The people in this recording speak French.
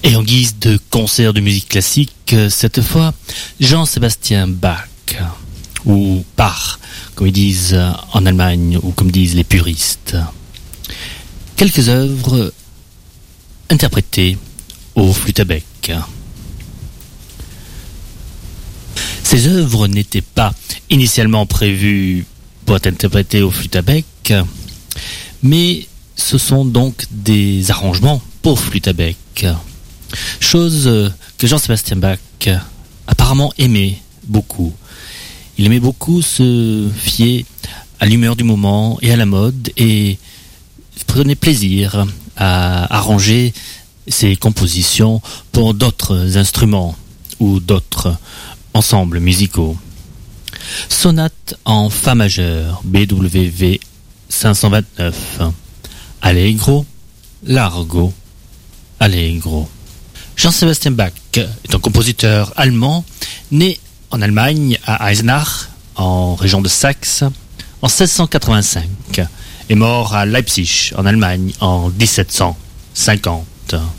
Et en guise de concert de musique classique, cette fois, Jean-Sébastien Bach, ou Bach, comme ils disent en Allemagne, ou comme disent les puristes. Quelques œuvres interprétées au flûte à bec. Ces œuvres n'étaient pas initialement prévues pour être interprétées au flûte à bec, mais ce sont donc des arrangements pour flûte à bec. Chose que Jean-Sébastien Bach apparemment aimait beaucoup. Il aimait beaucoup se fier à l'humeur du moment et à la mode et prenait plaisir à arranger ses compositions pour d'autres instruments ou d'autres ensembles musicaux. Sonate en fa majeur, BWV 529. Allegro, largo, allegro. Jean-Sébastien Bach est un compositeur allemand né en Allemagne à Eisenach, en région de Saxe, en 1685 et mort à Leipzig, en Allemagne, en 1750.